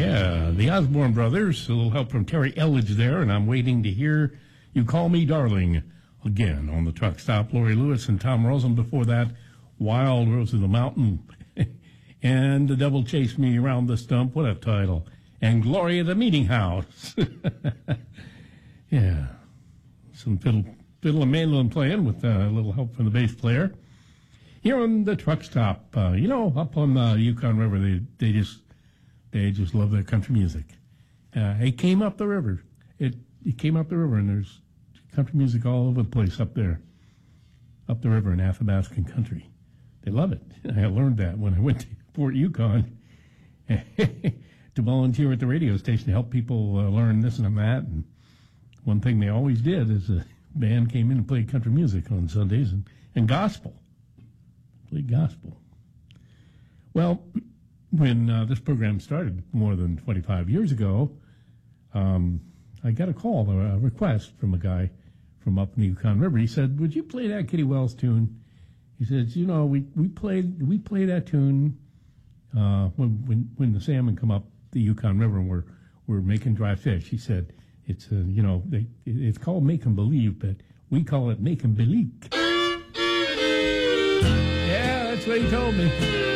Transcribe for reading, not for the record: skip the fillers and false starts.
Yeah, the Osborne Brothers, a little help from Terry Elledge there, and I'm waiting to hear You Call Me Darling again on the truck stop. Lori Lewis and Tom Rosen before that, Wild Rose of the Mountain, and The Devil Chased Me Around the Stump, what a title, and Glory of the Meeting House. Yeah, some fiddle and mandolin playing with a little help from the bass player. Here on the truck stop, up on the Yukon River, they just love their country music. It came up the river. It came up the river, and there's country music all over the place up there, up the river in Athabascan country. They love it. I learned that when I went to Fort Yukon to volunteer at the radio station to help people learn this and that. And one thing they always did is a band came in and played country music on Sundays and gospel. Played gospel. Well, when this program started more than 25 years ago, I got a call, a request from a guy from up in the Yukon River. He said, "Would you play that Kitty Wells tune?" He says, we play that tune when the salmon come up the Yukon River and we're making dry fish. He said, it's it's called Make 'em Believe, but we call it Make 'em Believe. Yeah, that's what he told me.